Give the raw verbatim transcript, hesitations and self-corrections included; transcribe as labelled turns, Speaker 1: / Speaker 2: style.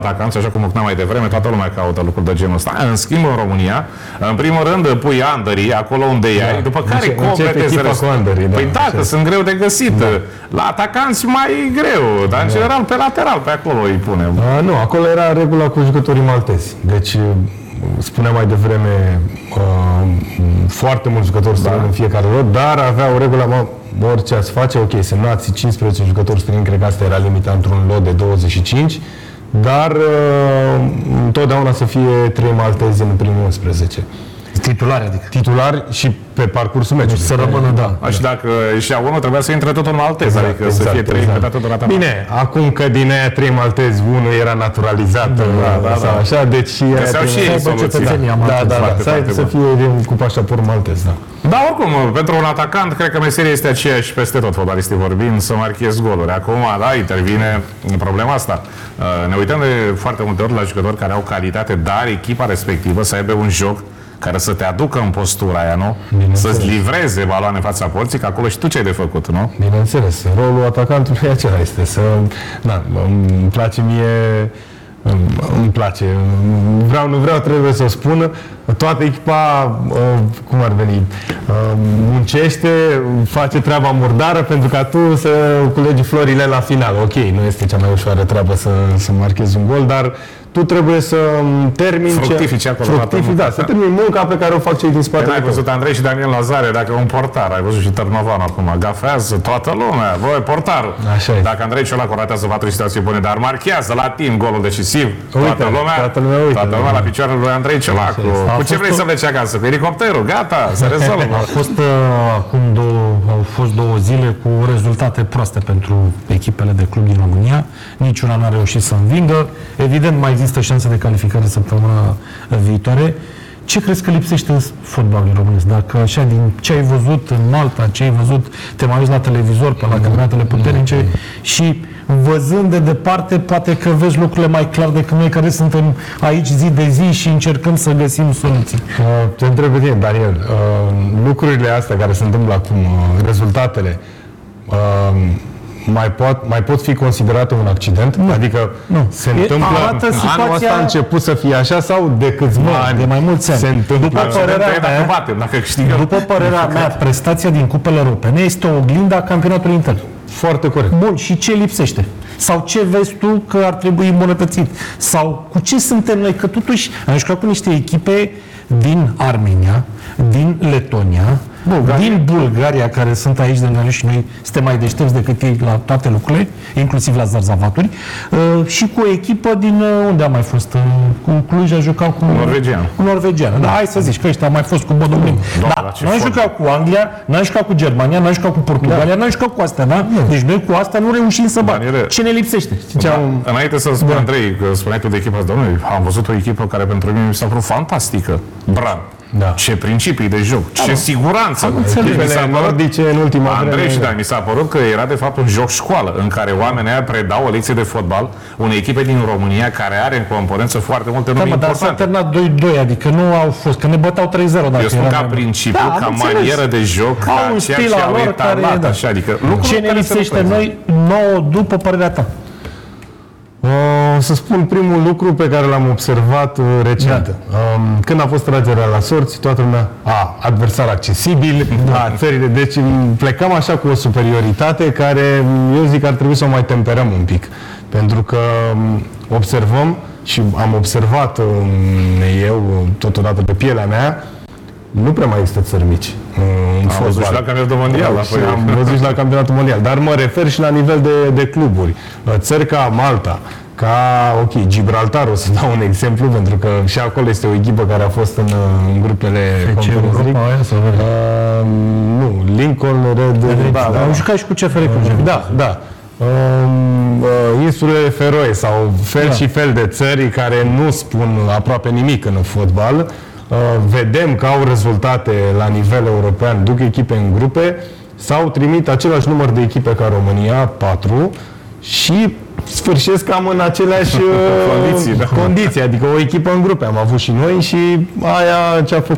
Speaker 1: atacanți, așa cum ocna mai devreme, toată lumea caută lucruri de genul ăsta. În schimb, în România, în primul rând, pui underii acolo unde da. ai, după care completezi restul.
Speaker 2: Da,
Speaker 1: păi da, că sunt greu de găsit. Da. La atacanți mai greu, dar în da. general pe lateral, pe acolo îi punem.
Speaker 2: A, nu, acolo era regula cu jucătorii maltezi. Deci, spuneam mai devreme, uh, foarte mulți jucători străini da. în fiecare lot, dar avea o regulă, mă, orice ați face, ok, semnați cincisprezece jucători străini, cred că asta era limita într-un lot de douăzeci și cinci, dar uh, întotdeauna să fie trei maltezi în primul unsprezece.
Speaker 3: Titulari, adică.
Speaker 2: Titulari și pe parcursul meciului.
Speaker 3: Să rămână, da.
Speaker 1: da. Și dacă ieșea unul, trebuia să intre tot un maltez, exact, adică exact, să fie trei exact. pe toată durata.
Speaker 2: Bine, acum că din aia trei maltezi, unul era naturalizat, da, da, da, sau da. așa, deci...
Speaker 1: Găseau și ei soluții.
Speaker 2: Da, da, da, da, da. Să, să fie cu pașaport maltez, da.
Speaker 1: Da, oricum, pentru un atacant, cred că meseria este aceeași peste tot, fotbalistii vorbind, să marchezi goluri. Acum, da, intervine problema asta. Ne uităm de foarte multe ori la jucători care au calitate, dar echipa respectivă să aibă un joc care să te aducă în postura aia, nu? Să-ți livreze baloane în fața porții, că acolo și tu ce ai de făcut, nu?
Speaker 2: Bineînțeles. Rolul atacantului acela este să... Da, îmi place mie... Îmi place. Vreau, nu vreau, trebuie să o spun. Toată echipa, cum ar veni, muncește, face treaba murdară pentru ca tu să culegi florile la final. Ok, nu este cea mai ușoară treabă să, să marchezi un gol, dar tu trebuie să termini...
Speaker 1: Fructifici acolo.
Speaker 2: Fructifici, da, să termini munca pe care o fac cei din spate.
Speaker 1: Ai văzut Andrei și Daniel Lazare, dacă un portar, ai văzut și Tărnovan acum, gafează toată lumea, voi, portarul.
Speaker 2: Așa e.
Speaker 1: Dacă Andrei Ciolacu ratează patru situații bune, dar marchează la timp golul decisiv, toată
Speaker 2: uite,
Speaker 1: lumea,
Speaker 2: toată lumea, uite,
Speaker 1: toată lumea la picioarele lui Andrei Ciolacu. Cu ce vrei să pleci acasă? Cu elicopterul, gata, se rezolvă.
Speaker 3: A fost uh, acum două, au fost două zile cu rezultate proaste pentru echipele de club din România. Niciuna n-a reușit să învingă. Evident, mai există șanse de calificare săptămâna viitoare. Ce crezi că lipsește fotbalul românesc? Dacă așa, din ce ai văzut în Malta, ce ai văzut, te mai uiți la televizor, pe la campionatele puternice și văzând de departe, poate că vezi lucrurile mai clar decât noi care suntem aici zi de zi și încercăm să găsim soluții.
Speaker 2: Uh, te întreb pe tine, Daniel, uh, lucrurile astea care se întâmplă acum, uh, rezultatele, uh, mai pot, mai pot fi considerate un accident? Nu. Adică nu. se întâmplă,
Speaker 3: situația...
Speaker 2: anul ăsta a început să fie așa sau de câțiva ani?
Speaker 3: De mai mulți ani.
Speaker 2: Se întâmplă.
Speaker 3: După părerea mea,
Speaker 1: dacă batem, dacă câștigăm.
Speaker 3: După părerea mea, prestația din cupele europene este o oglindă a campionatului intern.
Speaker 2: Foarte corect.
Speaker 3: Bun, și ce lipsește? Sau ce vezi tu că ar trebui îmbunătățit? Sau cu ce suntem noi? Că totuși am jucat cu niște echipe din Armenia, din Letonia, Bulgaria. din Bulgaria, care sunt aici de noi și noi suntem mai deștepți decât ei la toate lucrurile, inclusiv la zarzavaturi, uh, și cu o echipă din, uh, unde a mai fost? Uh, cu Cluj a jucat cu...
Speaker 1: Norvegian.
Speaker 3: Cu Norvegian. Da, hai să zici că ăștia a mai fost cu Bodoglin. Da, noi am jucat cu Anglia, n-am jucat cu Germania, n-am jucat cu Portugalia, da. n-am jucat cu astea, da? Deci noi cu astea nu reușim să batem. Ce ne lipsește?
Speaker 1: Da. Înainte să spun, da. Andrei, că spuneai tu de echipa asta, domnule, am văzut o echipă care pentru mine mi s-a părut fantastică. Bran. Da. Ce principii de joc, ce da, siguranță.
Speaker 2: Echipele nordice în ultima vreme.
Speaker 1: Andrei și Dan, mi s-a părut că era de fapt un joc școală în care oamenii aia predau o lecție de fotbal unei echipe din România care are în componență foarte multe nume importante.
Speaker 3: Dar s-a terminat doi doi, adică nu au fost, că ne băteau trei zero.
Speaker 1: Eu spun ca principiu, da, ca manieră de joc, ca ceea ce au etalat, așa, adică
Speaker 3: ce ne lipsește noi nouă după părerea ta?
Speaker 2: O să spun primul lucru pe care l-am observat uh, recent. Da. Um, când a fost tragerea la sorți, toată lumea, a, adversar accesibil, da. a, țările, deci plecam așa cu o superioritate care, eu zic, ar trebui să o mai temperăm un pic. Pentru că um, observăm și am observat um, eu, totodată pe pielea mea, nu prea mai există țări mici în
Speaker 1: am
Speaker 2: fotbal.
Speaker 1: văzut și la campionatul mondial.
Speaker 2: Da, am văzut și la campionatul mondial. Dar mă refer și la nivel de, de cluburi. Țări ca Malta, ca, ok, Gibraltar, o să dau un exemplu, pentru că și acolo este o echipă care a fost în, în grupele Conference League. Uh, nu, Lincoln, Red... Red
Speaker 3: da, da, am jucat și cu C F R Cluj.
Speaker 2: Da, da. Uh, uh, insulele Feroe sau fel da. și fel de țări care nu spun aproape nimic în fotbal. Uh, vedem că au rezultate la nivel european, duc echipe în grupe sau trimit același număr de echipe ca România, patru, și sfârșesc cam în aceleași condiții, da. condiții, adică o echipă în grupe am avut și noi și aia ce a făcut